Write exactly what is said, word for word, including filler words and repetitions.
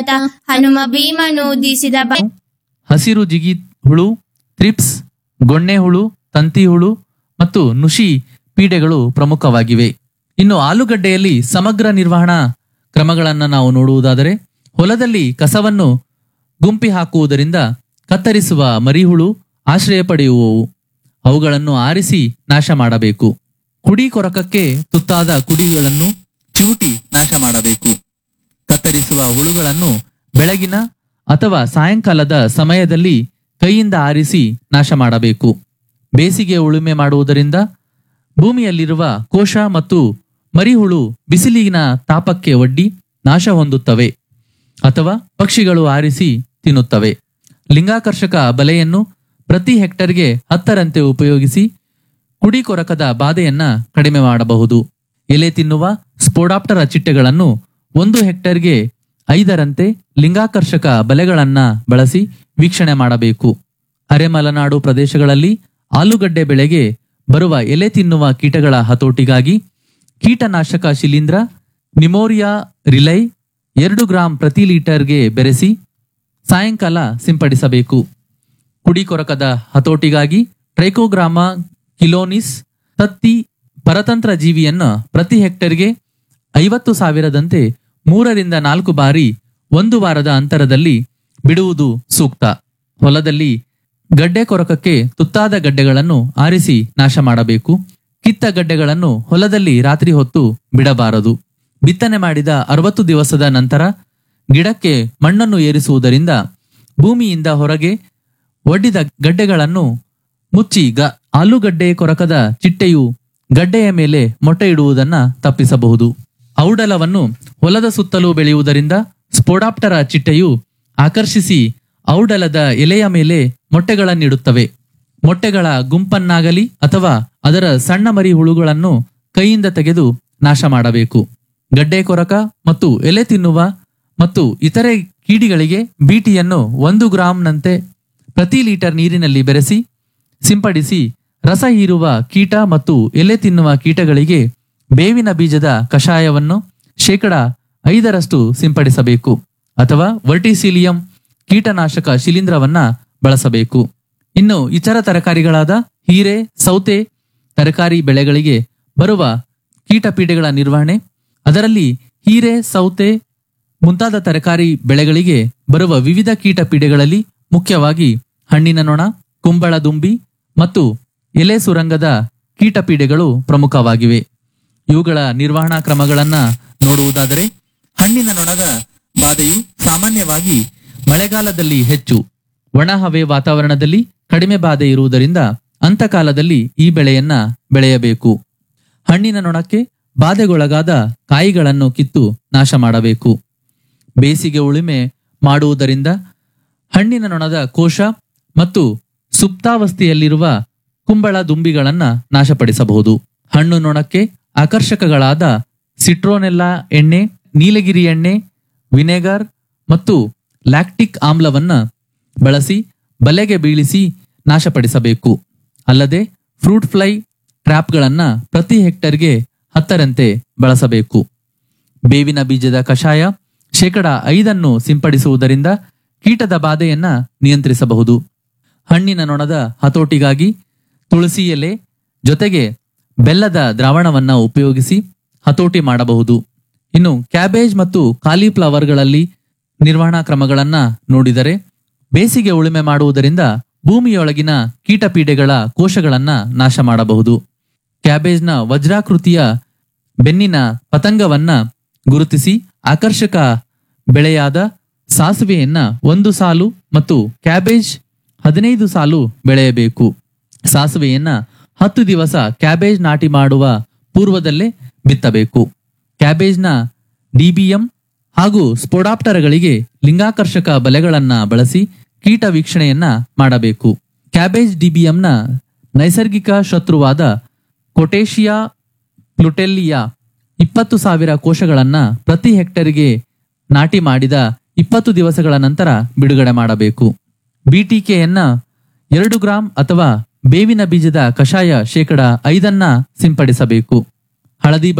ಹನುಮ ಭೀಮನೂದಿಸಿದ ಬ- ಹಸಿರು ಜಿಗಿ ಹುಳು, ಥ್ರಿಪ್ಸ್, ಗೊಣ್ಣೆ ಹುಳು, ತಂತಿ ಹುಳು ಮತ್ತು ನುಷಿ ಪೀಡೆಗಳು ಪ್ರಮುಖವಾಗಿವೆ. ಇನ್ನು ಆಲೂಗಡ್ಡೆಯಲ್ಲಿ ಸಮಗ್ರ ನಿರ್ವಹಣಾ ಕ್ರಮಗಳನ್ನು ನಾವು ನೋಡುವುದಾದರೆ, ಹೊಲದಲ್ಲಿ ಕಸವನ್ನು ಗುಂಪಿ ಹಾಕುವುದರಿಂದ ಕತ್ತರಿಸುವ ಮರಿಹುಳು ಆಶ್ರಯ ಪಡೆಯುವವು. ಅವುಗಳನ್ನು ಆರಿಸಿ ನಾಶ ಮಾಡಬೇಕು. ಕುಡಿ ಕೊರಕಕ್ಕೆ ತುತ್ತಾದ ಕುಡಿಗಳನ್ನು ಚಿವುಟಿ ನಾಶ ಮಾಡಬೇಕು. ಕತ್ತರಿಸುವ ಹುಳುಗಳನ್ನು ಬೆಳಗಿನ ಅಥವಾ ಸಾಯಂಕಾಲದ ಸಮಯದಲ್ಲಿ ಕೈಯಿಂದ ಆರಿಸಿ ನಾಶ ಮಾಡಬೇಕು. ಬೇಸಿಗೆ ಉಳುಮೆ ಮಾಡುವುದರಿಂದ ಭೂಮಿಯಲ್ಲಿರುವ ಕೋಶ ಮತ್ತು ಮರಿಹುಳು ಬಿಸಿಲಿನ ತಾಪಕ್ಕೆ ಒಡ್ಡಿ ನಾಶ ಹೊಂದುತ್ತವೆ ಅಥವಾ ಪಕ್ಷಿಗಳು ಆರಿಸಿ ತಿನ್ನುತ್ತವೆ. ಲಿಂಗಾಕರ್ಷಕ ಬಲೆಯನ್ನು ಪ್ರತಿ ಹೆಕ್ಟರ್ಗೆ ಹತ್ತರಂತೆ ಉಪಯೋಗಿಸಿ ಕುಡಿ ಕೊರಕದ ಬಾಧೆಯನ್ನ ಕಡಿಮೆ ಮಾಡಬಹುದು. ಎಲೆ ತಿನ್ನುವ ಸ್ಪೋಡಾಪ್ಟರ ಚಿಟ್ಟೆಗಳನ್ನು ಒಂದು ಹೆಕ್ಟರ್ಗೆ ಐದರಂತೆ ಲಿಂಗಾಕರ್ಷಕ ಬಲೆಗಳನ್ನ ಬಳಸಿ ವೀಕ್ಷಣೆ ಮಾಡಬೇಕು. ಅರೆಮಲೆನಾಡು ಪ್ರದೇಶಗಳಲ್ಲಿ ಆಲೂಗಡ್ಡೆ ಬೆಳೆಗೆ ಬರುವ ಎಲೆ ತಿನ್ನುವ ಕೀಟಗಳ ಹತೋಟಿಗಾಗಿ ಕೀಟನಾಶಕ ಶಿಲೀಂಧ್ರ ನಿಮೋರಿಯಾ ರಿಲೈ ಎರಡು ಗ್ರಾಂ ಪ್ರತಿ ಲೀಟರ್ಗೆ ಬೆರೆಸಿ ಸಾಯಂಕಾಲ ಸಿಂಪಡಿಸಬೇಕು. ಕುಡಿ ಕೊರಕದ ಹತೋಟಿಗಾಗಿ ಟ್ರೈಕೋಗ್ರಾಮ ಕಿಲೋನಿಸ್ ತತ್ತಿ ಪರತಂತ್ರ ಜೀವಿಯನ್ನು ಪ್ರತಿ ಹೆಕ್ಟರ್ಗೆ ಐವತ್ತು ಸಾವಿರದಂತೆ ಮೂರರಿಂದ ನಾಲ್ಕು ಬಾರಿ ಒಂದು ವಾರದ ಅಂತರದಲ್ಲಿ ಬಿಡುವುದು ಸೂಕ್ತ. ಹೊಲದಲ್ಲಿ ಗಡ್ಡೆ ಕೊರಕಕ್ಕೆ ತುತ್ತಾದ ಗಡ್ಡೆಗಳನ್ನು ಆರಿಸಿ ನಾಶ ಮಾಡಬೇಕು. ಕಿತ್ತ ಗಡ್ಡೆಗಳನ್ನು ಹೊಲದಲ್ಲಿ ರಾತ್ರಿ ಹೊತ್ತು ಬಿಡಬಾರದು. ಬಿತ್ತನೆ ಮಾಡಿದ ಅರವತ್ತು ದಿವಸದ ನಂತರ ಗಿಡಕ್ಕೆ ಮಣ್ಣನ್ನು ಏರಿಸುವುದರಿಂದ ಭೂಮಿಯಿಂದ ಹೊರಗೆ ಒಡ್ಡಿದ ಗಡ್ಡೆಗಳನ್ನು ಮುಚ್ಚಿ ಗ ಆಲೂಗಡ್ಡೆ ಕೊರಕದ ಚಿಟ್ಟೆಯು ಗಡ್ಡೆಯ ಮೇಲೆ ಮೊಟ್ಟೆ ಇಡುವುದನ್ನ ತಪ್ಪಿಸಬಹುದು. ಔಡಲವನ್ನು ಹೊಲದ ಸುತ್ತಲೂ ಬೆಳೆಯುವುದರಿಂದ ಸ್ಪೋಡಾಪ್ಟರ ಚಿಟ್ಟೆಯು ಆಕರ್ಷಿಸಿ ಔಡಲದ ಎಲೆಯ ಮೇಲೆ ಮೊಟ್ಟೆಗಳನ್ನಿಡುತ್ತವೆ. ಮೊಟ್ಟೆಗಳ ಗುಂಪನ್ನಾಗಲಿ ಅಥವಾ ಅದರ ಸಣ್ಣ ಮರಿ ಹುಳುಗಳನ್ನು ಕೈಯಿಂದ ತೆಗೆದು ನಾಶ ಮಾಡಬೇಕು. ಗಡ್ಡೆ ಕೊರಕ ಮತ್ತು ಎಲೆ ತಿನ್ನುವ ಮತ್ತು ಇತರೆ ಕೀಡಿಗಳಿಗೆ ಬೀಟಿಯನ್ನು ಒಂದು ಗ್ರಾಂನಂತೆ ಪ್ರತಿ ಲೀಟರ್ ನೀರಿನಲ್ಲಿ ಬೆರೆಸಿ ಸಿಂಪಡಿಸಿ ರಸ ಹೀರುವ ಕೀಟ ಮತ್ತು ಎಲೆ ತಿನ್ನುವ ಕೀಟಗಳಿಗೆ ಬೇವಿನ ಬೀಜದ ಕಷಾಯವನ್ನು ಶೇಕಡ ಐದರಷ್ಟು ಸಿಂಪಡಿಸಬೇಕು ಅಥವಾ ವರ್ಟಿಸಿಲಿಯಂ ಕೀಟನಾಶಕ ಶಿಲೀಂಧ್ರವನ್ನ ಬಳಸಬೇಕು. ಇನ್ನು ಇತರ ತರಕಾರಿಗಳಾದ ಹೀರೆ, ಸೌತೆ ತರಕಾರಿ ಬೆಳೆಗಳಿಗೆ ಬರುವ ಕೀಟಪೀಡೆಗಳ ನಿರ್ವಹಣೆ, ಅದರಲ್ಲಿ ಹೀರೆ, ಸೌತೆ ಮುಂತಾದ ತರಕಾರಿ ಬೆಳೆಗಳಿಗೆ ಬರುವ ವಿವಿಧ ಕೀಟಪೀಡೆಗಳಲ್ಲಿ ಮುಖ್ಯವಾಗಿ ಹಣ್ಣಿನ ನೊಣ, ಕುಂಬಳ ದುಂಬಿ ಮತ್ತು ಎಲೆ ಸುರಂಗದ ಕೀಟಪೀಡೆಗಳು ಪ್ರಮುಖವಾಗಿವೆ. ಇವುಗಳ ನಿರ್ವಹಣಾ ಕ್ರಮಗಳನ್ನ ನೋಡುವುದಾದರೆ, ಹಣ್ಣಿನ ನೊಣದ ಬಾಧೆಯು ಸಾಮಾನ್ಯವಾಗಿ ಮಳೆಗಾಲದಲ್ಲಿ ಹೆಚ್ಚು, ಒಣ ಹವೆ ವಾತಾವರಣದಲ್ಲಿ ಕಡಿಮೆ ಬಾಧೆ ಇರುವುದರಿಂದ ಅಂತಕಾಲದಲ್ಲಿ ಈ ಬೆಳೆಯನ್ನ ಬೆಳೆಯಬೇಕು. ಹಣ್ಣಿನ ನೊಣಕ್ಕೆ ಬಾಧೆಗೊಳಗಾದ ಕಾಯಿಗಳನ್ನು ಕಿತ್ತು ನಾಶ ಮಾಡಬೇಕು. ಬೇಸಿಗೆ ಉಳುಮೆ ಮಾಡುವುದರಿಂದ ಹಣ್ಣಿನ ನೊಣದ ಕೋಶ ಮತ್ತು ಸುಪ್ತಾವಸ್ಥೆಯಲ್ಲಿರುವ ಕುಂಬಳ ದುಂಬಿಗಳನ್ನ ನಾಶಪಡಿಸಬಹುದು. ಹಣ್ಣು ನೊಣಕ್ಕೆ ಆಕರ್ಷಕಗಳಾದ ಸಿಟ್ರೋನೆಲ್ಲಾ ಎಣ್ಣೆ, ನೀಲಗಿರಿ ಎಣ್ಣೆ, ವಿನೆಗರ್ ಮತ್ತು ಲ್ಯಾಕ್ಟಿಕ್ ಆಮ್ಲವನ್ನ ಬಳಸಿ ಬಲೆಗೆ ಬೀಳಿಸಿ ನಾಶಪಡಿಸಬೇಕು. ಅಲ್ಲದೆ ಫ್ರೂಟ್ ಫ್ಲೈ ಟ್ರ್ಯಾಪ್ಗಳನ್ನ ಪ್ರತಿ ಹೆಕ್ಟರ್ಗೆ ಹತ್ತರಂತೆ ಬಳಸಬೇಕು. ಬೇವಿನ ಬೀಜದ ಕಷಾಯ ಶೇಕಡ ಐದನ್ನು ಸಿಂಪಡಿಸುವುದರಿಂದ ಕೀಟದ ಬಾಧೆಯನ್ನ ನಿಯಂತ್ರಿಸಬಹುದು. ಹಣ್ಣಿನ ನೊಣದ ಹತೋಟಿಗಾಗಿ ತುಳಸಿ ಎಲೆ ಜೊತೆಗೆ ಬೆಲ್ಲದ ದ್ರಾವಣವನ್ನ ಉಪಯೋಗಿಸಿ ಹತೋಟಿ ಮಾಡಬಹುದು. ಇನ್ನು ಕ್ಯಾಬೇಜ್ ಮತ್ತು ಕಾಲಿಫ್ಲವರ್ಗಳಲ್ಲಿ ನಿರ್ವಹಣಾ ಕ್ರಮಗಳನ್ನ ನೋಡಿದರೆ, ಬೇಸಿಗೆ ಉಳುಮೆ ಮಾಡುವುದರಿಂದ ಭೂಮಿಯೊಳಗಿನ ಕೀಟಪೀಡೆಗಳ ಕೋಶಗಳನ್ನ ನಾಶ ಮಾಡಬಹುದು. ಕ್ಯಾಬೇಜ್ನ ವಜ್ರಾಕೃತಿಯ ಬೆನ್ನಿನ ಪತಂಗವನ್ನ ಗುರುತಿಸಿ ಆಕರ್ಷಕ ಬೆಳೆಯಾದ ಸಾಸಿವೆಯನ್ನ ಒಂದು ಸಾಲು ಮತ್ತು ಕ್ಯಾಬೇಜ್ ಹದಿನೈದು ಸಾಲು ಬೆಳೆಯಬೇಕು. ಸಾಸಿವೆಯನ್ನ ಹತ್ತು ದಿವಸ ಕ್ಯಾಬೇಜ್ ನಾಟಿ ಮಾಡುವ ಪೂರ್ವದಲ್ಲೇ ಬಿತ್ತಬೇಕು. ಕ್ಯಾಬೇಜ್ನ ಡಿಬಿಎಂ ಹಾಗೂ ಸ್ಪೋಡಾಪ್ಟರಗಳಿಗೆ ಲಿಂಗಾಕರ್ಷಕ ಬಲೆಗಳನ್ನ ಬಳಸಿ ಕೀಟ ವೀಕ್ಷಣೆಯನ್ನ ಮಾಡಬೇಕು. ಕ್ಯಾಬೇಜ್ ಡಿಬಿಎಂನ ನೈಸರ್ಗಿಕ ಶತ್ರುವಾದ ಕೊಟೇಶಿಯಾ ಪ್ಲುಟೆಲ್ಲಿಯಾ ಇಪ್ಪತ್ತು ಸಾವಿರ ಕೋಶಗಳನ್ನ ಪ್ರತಿ ಹೆಕ್ಟರ್ಗೆ ನಾಟಿ ಮಾಡಿದ ಇಪ್ಪತ್ತು ದಿವಸಗಳ ನಂತರ ಬಿಡುಗಡೆ ಮಾಡಬೇಕು. ಬಿಟಿಕೆಯನ್ನ ಎರಡು ಗ್ರಾಂ ಅಥವಾ ಬೇವಿನ ಬೀಜದ ಕಷಾಯ ಶೇಕಡ ಐದನ್ನ ಸಿಂಪಡಿಸಬೇಕು. ಹಳದಿ